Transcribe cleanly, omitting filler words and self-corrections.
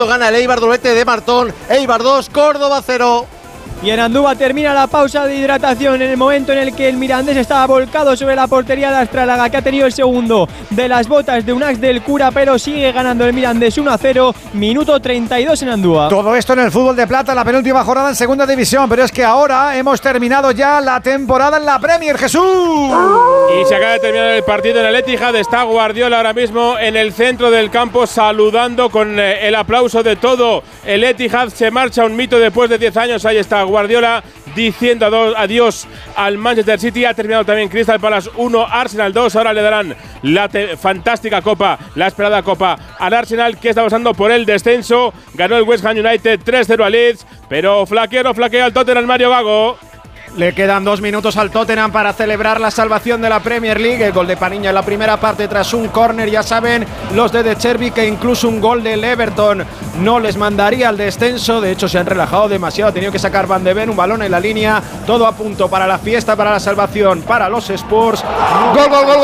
Gana el Eibar, doblete de Martón. Eibar 2, Córdoba 0. Y en Andúba termina la pausa de hidratación en el momento en el que el Mirandés estaba volcado sobre la portería de Astralaga, que ha tenido el segundo de las botas de Unax del Cura, pero sigue ganando el Mirandés 1-0, minuto 32 en Andúba. Todo esto en el fútbol de plata, la penúltima jornada en segunda división, pero es que ahora hemos terminado ya la temporada en la Premier, Jesús. Y se acaba de terminar el partido en el Etihad. Está Guardiola ahora mismo en el centro del campo saludando con el aplauso de todo el Etihad. Se marcha un mito después de 10 años. Ahí está Guardiola diciendo adiós al Manchester City. Ha terminado también Crystal Palace 1, Arsenal 2. Ahora le darán la fantástica copa, la esperada copa al Arsenal, que está pasando por el descenso. Ganó el West Ham United 3-0 al Leeds, pero flaquea al Tottenham, Mario Gago. Le quedan 2 minutos al Tottenham para celebrar la salvación de la Premier League. El gol de Paniña en la primera parte tras un córner. Ya saben los de Cherby que incluso un gol del Everton no les mandaría al descenso. De hecho se han relajado demasiado. Ha tenido que sacar Van de Ven, un balón en la línea. Todo a punto para la fiesta, para la salvación, para los Spurs. Gol.